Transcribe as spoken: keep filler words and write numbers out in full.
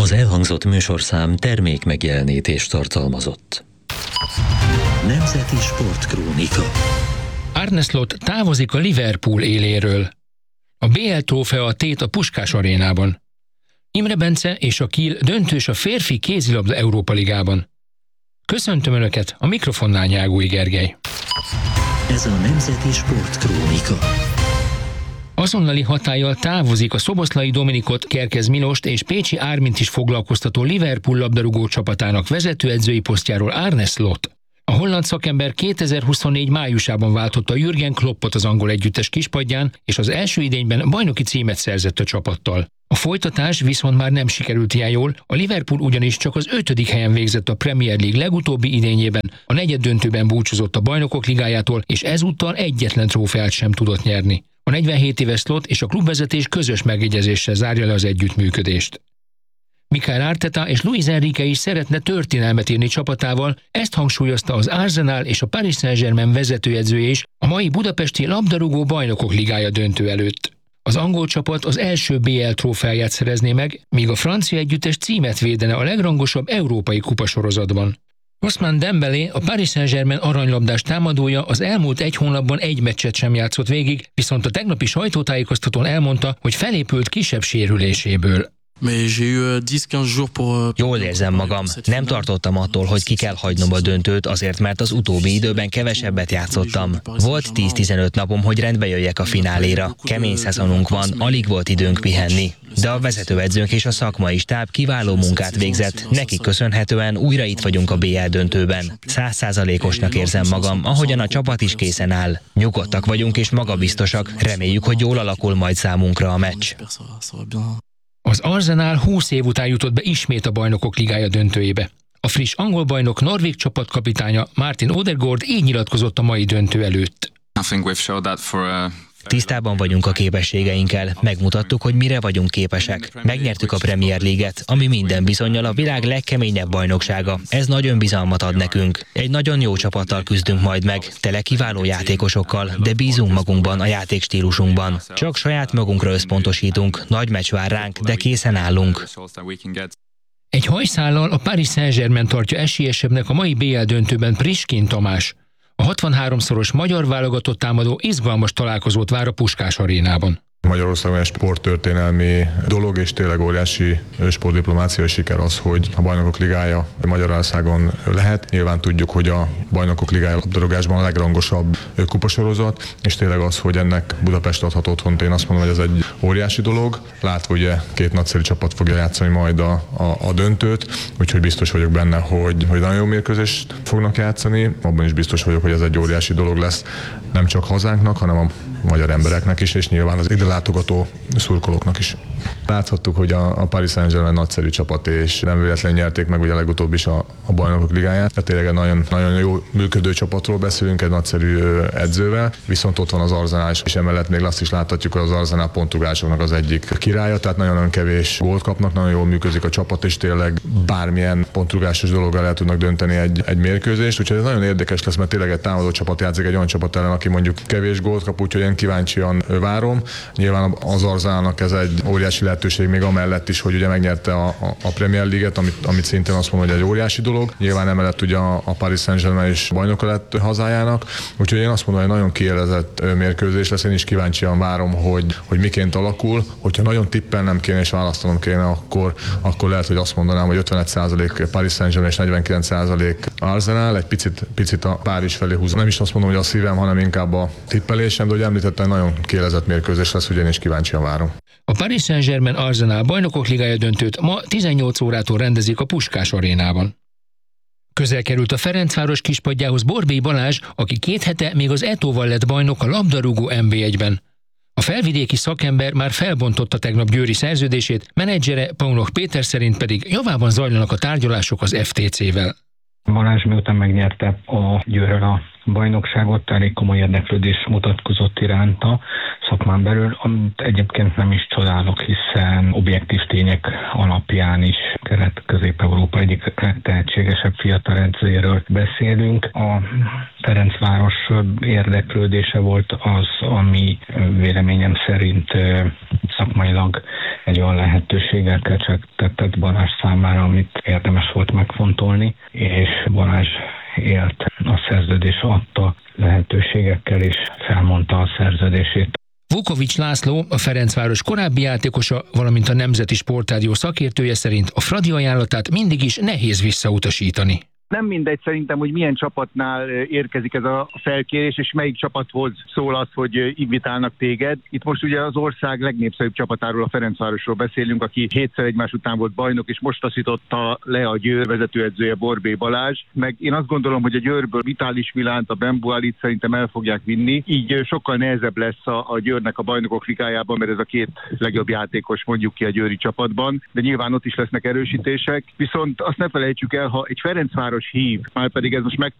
Az elhangzott műsorszám termék megjelenítést tartalmazott. Nemzeti Sportkrónika. Arne Slot távozik a Liverpool éléről. A bé el trófea tét a Puskás arénában. Imre Bence és a Kiel döntős a férfi kézilabda Európa Ligában. Köszöntöm Önöket, a mikrofonnál Nyágói Gergely. Ez a Nemzeti Sportkrónika. Azonnali hatállyal távozik a Szoboszlai Dominikot, Kerkez Milost és Pécsi Ármint is foglalkoztató Liverpool labdarúgó csapatának vezetőedzői posztjáról Arne Slot. A holland szakember kétezer-huszonnégy májusában váltotta Jürgen Kloppot az angol együttes kispadján, és az első idényben bajnoki címet szerzett a csapattal. A folytatás viszont már nem sikerült ilyen jól, a Liverpool ugyanis csak az ötödik helyen végzett a Premier League legutóbbi idényében, a negyeddöntőben búcsúzott a Bajnokok Ligájától, és ezúttal egyetlen trófeát sem tudott nyerni. A negyvenhét éves Slot és a klubvezetés közös megegyezéssel zárja le az együttműködést. Mikel Arteta és Luis Enrique is szeretne történelmet írni csapatával, ezt hangsúlyozta az Arsenal és a Paris Saint-Germain vezetőedzője is a mai budapesti labdarúgó Bajnokok Ligája döntő előtt. Az angol csapat az első bé el trófeáját szerezné meg, míg a francia együttes címet védene a legrangosabb európai kupasorozatban. Ousmane Dembélé, a Paris Saint-Germain aranylabdás támadója az elmúlt egy hónapban egy meccset sem játszott végig, viszont a tegnapi sajtótájékoztatón elmondta, hogy felépült kisebb sérüléséből. Jól érzem magam. Nem tartottam attól, hogy ki kell hagynom a döntőt, azért mert az utóbbi időben kevesebbet játszottam. Volt tíz-tizenöt napom, hogy rendbe jöjjek a fináléra. Kemény szezonunk van, alig volt időnk pihenni. De a vezetőedzőnk és a szakmai stáb kiváló munkát végzett, nekik köszönhetően újra itt vagyunk a bé el döntőben. Száz százalékosnak érzem magam, ahogyan a csapat is készen áll. Nyugodtak vagyunk és magabiztosak, reméljük, hogy jól alakul majd számunkra a meccs. Az Arsenal húsz év után jutott be ismét a Bajnokok Ligája döntőjébe. A friss angol bajnok Norvég csapatkapitánya Martin Odegaard így nyilatkozott a mai döntő előtt. Tisztában vagyunk a képességeinkkel, megmutattuk, hogy mire vagyunk képesek. Megnyertük a Premier League-et, ami minden bizonnyal a világ legkeményebb bajnoksága. Ez nagy önbizalmat ad nekünk. Egy nagyon jó csapattal küzdünk majd meg, tele kiváló játékosokkal, de bízunk magunkban, a játékstílusunkban. Csak saját magunkra összpontosítunk, nagy meccs vár ránk, de készen állunk. Egy hajszállal a Paris Saint-Germain tartja esélyesebbnek a mai bé el döntőben Priskin Tamás. A hatvanháromszoros magyar válogatott támadó izgalmas találkozót vár a Puskás arénában. Magyarországon egy sporttörténelmi dolog, és tényleg óriási sportdiplomáciai siker az, hogy a Bajnokok Ligája Magyarországon lehet. Nyilván tudjuk, hogy a Bajnokok Ligája labdarúgásban a legrangosabb kupasorozat, és tényleg az, hogy ennek Budapest adhat otthont, én azt mondom, hogy ez egy óriási dolog. Látva ugye két nagyszerű csapat fogja játszani majd a, a, a döntőt, úgyhogy biztos vagyok benne, hogy, hogy nagyon jó mérkőzést fognak játszani. Abban is biztos vagyok, hogy ez egy óriási dolog lesz, nem csak hazánknak, hanem a magyar embereknek is, és nyilván az ide látogató szurkolóknak is. Láthattuk, hogy a, a Paris Saint-Germain nagyszerű csapat, és nem véletlenül nyerték meg ugye legutóbb is a, a Bajnokok Ligáját. Tehát tényleg egy nagyon, nagyon jó működő csapatról beszélünk, egy nagyszerű edzővel, viszont ott van az Arsenal, és emellett még azt is láthatjuk, hogy az Arsenal pontrugásoknak az egyik királya, tehát nagyon-nagyon kevés gólt kapnak, nagyon jól működik a csapat, és tényleg bármilyen pontrugásos dologgal el tudnak dönteni egy, egy mérkőzést, úgyhogy ez nagyon érdekes lesz, mert tényleg egy támadó csapat játszik egy olyan csapat ellen, aki mondjuk kevés gólt kap, úgyhogy én kíváncsian várom. Nyilván az Arsenalnak ez egy óriási lehetőség még amellett is, hogy ugye megnyerte a, a, a Premier League-et, amit, amit szintén azt mondom, hogy egy óriási dolog. Nyilván emellett ugye a, a Paris Saint-Germain is bajnoka lett hazájának, úgyhogy én azt mondom, hogy nagyon kiélezett mérkőzés lesz, én is kíváncsian várom, hogy, hogy miként alakul. Hogyha nagyon tippelnem kéne és választanom kéne, akkor, akkor lehet, hogy azt mondanám, hogy ötvenöt százalék Paris Saint-Germain és negyvenkilenc százalék Arsenal, egy picit, picit a Párizs felé húzom. Nem is azt mondom, hogy a szívem, hanem inkább a tippelésem, de hogy említettem, nagyon kiélezett mérkőzés lesz, ugye én is kíváncsian várom. A Paris Saint-Germain Arsenal Bajnokok Ligája döntőt ma tizennyolc órától rendezik a Puskás arénában. Közel került a Ferencváros kispadjához Borbély Balázs, aki két hete még az Etóval lett bajnok a labdarúgó em bé egyben. A felvidéki szakember már felbontotta tegnap győri szerződését, menedzsere Paunoch Péter szerint pedig javában zajlanak a tárgyalások az ef té cével. Balázs miután megnyerte a Győrrel a bajnokságot, elég komoly érdeklődés mutatkozott iránta szakmán belül, amit egyébként nem is csodálok, hiszen objektív tények alapján is Kelet-Közép-Európa egyik tehetségesebb fiatal edzőjéről beszélünk. A Ferencváros érdeklődése volt az, ami véleményem szerint szakmailag egy olyan lehetőséggel kecsegtetett Balázs számára, amit érdemes volt megfontolni, és Balázs élt a szerződés adta lehetőségekkel, és felmondta a szerződését. Vukovics László, a Ferencváros korábbi játékosa, valamint a Nemzeti Sportrádió szakértője szerint a Fradi ajánlatát mindig is nehéz visszautasítani. Nem mindegy szerintem, hogy milyen csapatnál érkezik ez a felkérés, és melyik csapathoz szól az, hogy invitálnak téged. Itt most ugye az ország legnépszerűbb csapatáról, a Ferencvárosról beszélünk, aki hétszer egymás után volt bajnok, és most taszította le a Győr vezetőedzője Borbély Balázs. Meg én azt gondolom, hogy a Győrből Vitális Milánt, a Bembualit szerintem el fogják vinni. Így sokkal nehezebb lesz a, a Győrnek a Bajnokok Ligájában, mert ez a két legjobb játékos mondjuk ki a győri csapatban, de nyilván ott is lesznek erősítések. Viszont azt ne felejtsük el, ha egy Ferencváros hív, már pedig ez most meg